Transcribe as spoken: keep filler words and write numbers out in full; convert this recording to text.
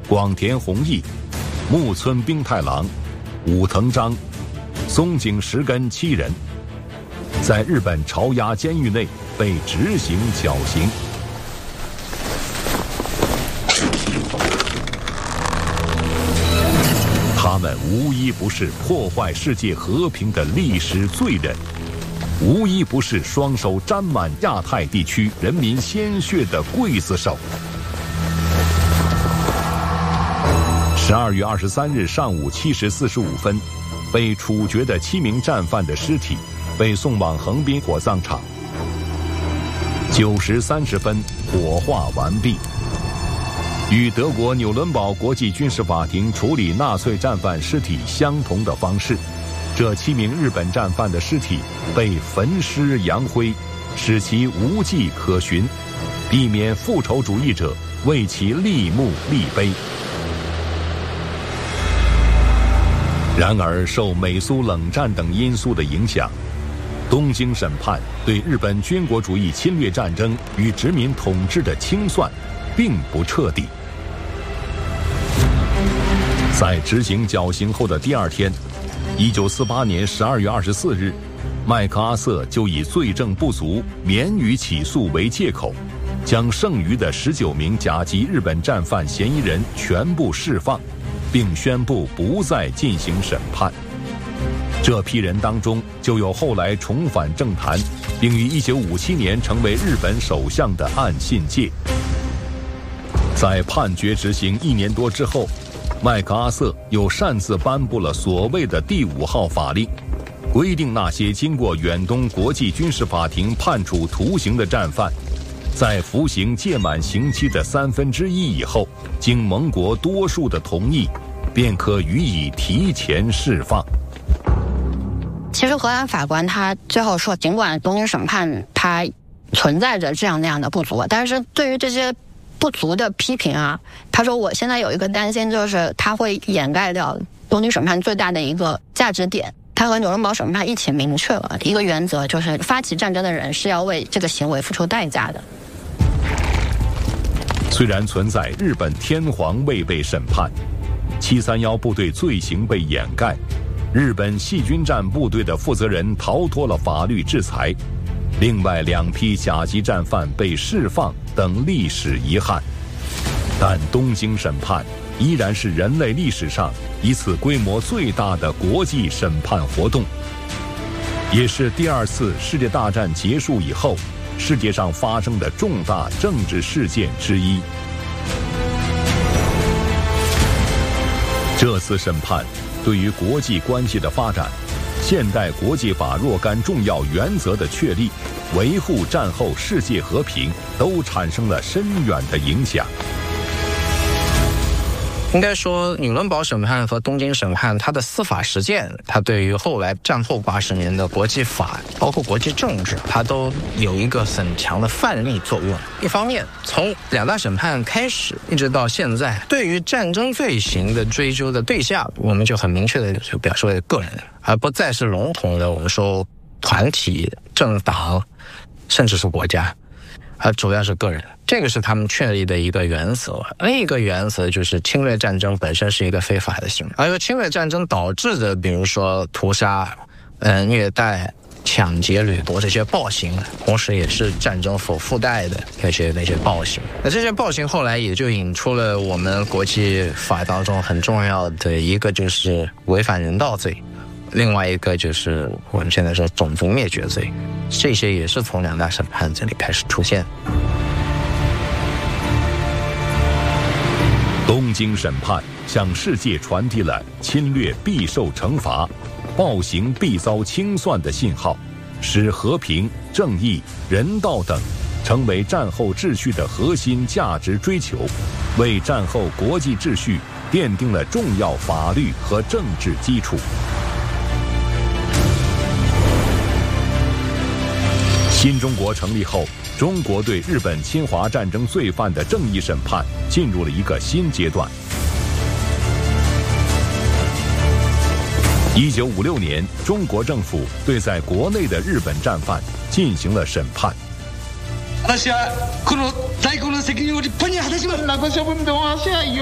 广田弘毅、木村兵太郎、武藤章、松井石根七人，在日本巢押监狱内被执行绞刑。他们无一不是破坏世界和平的历史罪人，无一不是双手沾满亚太地区人民鲜血的刽子手。十二月二十三日上午七时四十五分，被处决的七名战犯的尸体被送往横滨火葬场。九时三十分，火化完毕。与德国纽伦堡国际军事法庭处理纳粹战犯尸体相同的方式，这七名日本战犯的尸体被焚尸扬灰，使其无迹可寻，避免复仇主义者为其立墓立碑。然而，受美苏冷战等因素的影响，东京审判对日本军国主义侵略战争与殖民统治的清算并不彻底。在执行绞刑后的第二天，一九四八年十二月二十四日，麦克阿瑟就以罪证不足，免予起诉为借口，将剩余的十九名甲级日本战犯嫌疑人全部释放，并宣布不再进行审判。这批人当中就有后来重返政坛，并于一九五七年成为日本首相的岸信介。在判决执行一年多之后，麦克阿瑟又擅自颁布了所谓的第五号法令，规定那些经过远东国际军事法庭判处徒刑的战犯，在服刑届满刑期的三分之一以后，经盟国多数的同意，便可予以提前释放。 其实荷兰法官他最后说，尽管东京审判它存在着这样那样的不足，但是对于这些不足的批评啊，他说我现在有一个担心，就是他会掩盖掉东京审判最大的一个价值点。他和纽伦堡审判一起明确了一个原则，就是发起战争的人是要为这个行为付出代价的。 虽然存在日本天皇未被审判，七三一部队罪行被掩盖，日本细菌战部队的负责人逃脱了法律制裁，另外两批甲级战犯被释放等历史遗憾，但东京审判依然是人类历史上一次规模最大的国际审判活动，也是第二次世界大战结束以后世界上发生的重大政治事件之一。这次审判对于国际关系的发展、现代国际法若干重要原则的确立、维护战后世界和平都产生了深远的影响。 应该说，纽伦堡审判和东京审判，它的司法实践，它对于后来战后八十年的国际法，包括国际政治，它都有一个很强的范例作用。一方面，从两大审判开始，一直到现在，对于战争罪行的追究的对象，我们就很明确的就表示为个人，而不再是笼统的我们说团体、政党，甚至是国家。而主要是个人，这个是他们确立的一个原则。另一个原则就是侵略战争本身是一个非法的行为，而由侵略战争导致的，比如说屠杀、呃虐待、抢劫、掠夺这些暴行，同时也是战争所附带的那些那些暴行。那这些暴行后来也就引出了我们国际法当中很重要的一个，就是违反人道罪。另外一个就是我们现在说种族灭绝罪，这些也是从两大审判这里开始出现。 东京审判向世界传递了侵略必受惩罚、暴行必遭清算的信号，使和平、正义、人道等成为战后秩序的核心价值追求，为战后国际秩序奠定了重要法律和政治基础。新中国成立后，中国对日本侵华战争罪犯的正义审判进入了一个新阶段。一九五六年，中国政府对在国内的日本战犯进行了审判。 私はこの大根の責任を立派に果たします。